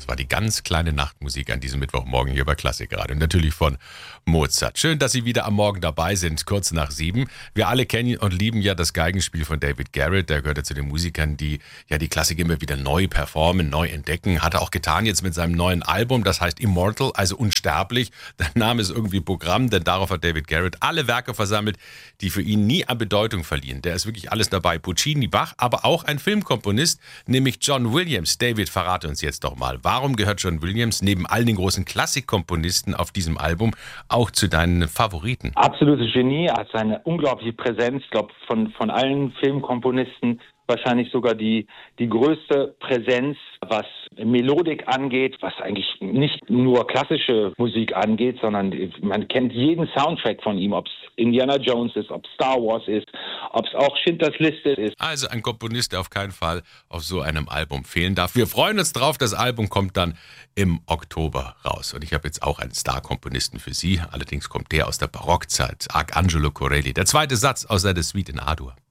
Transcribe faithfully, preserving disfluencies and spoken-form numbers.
war die ganz kleine Nachtmusik an diesem Mittwochmorgen hier bei Klassik Radio. Und natürlich von Mozart. Schön, dass Sie wieder am Morgen dabei sind, kurz nach sieben. Wir alle kennen und lieben ja das Geigenspiel von David Garrett. Der gehört ja zu den Musikern, die ja die Klassik immer wieder neu performen, neu entdecken. Hat er auch getan jetzt mit seinem neuen Album, das heißt Immortal, also unsterblich. Der Name ist irgendwie Programm, denn darauf hat David Garrett alle Werke versammelt, die für ihn nie an Bedeutung verlieren. Der ist wirklich alles dabei. Puccini, Bach, aber auch ein Filmkomponist, nämlich John Williams. David, verrate uns jetzt doch mal, warum gehört John Williams neben all den großen Klassikkomponisten auf diesem Album auch zu deinen Favoriten? Absolutes Genie, er hat seine unglaubliche Präsenz, ich glaube von, von allen Filmkomponisten wahrscheinlich sogar die, die größte Präsenz, was Melodik angeht, was eigentlich nicht nur klassische Musik angeht, sondern man kennt jeden Soundtrack von ihm, ob es Indiana Jones ist, ob es Star Wars ist, ob es auch Schindlers Liste ist. Also ein Komponist, der auf keinen Fall auf so einem Album fehlen darf. Wir freuen uns drauf, das Album kommt dann im Oktober raus. Und ich habe jetzt auch einen Star-Komponisten für Sie, allerdings kommt der aus der Barockzeit, Arcangelo Corelli. Der zweite Satz aus seiner Suite in A-Dur.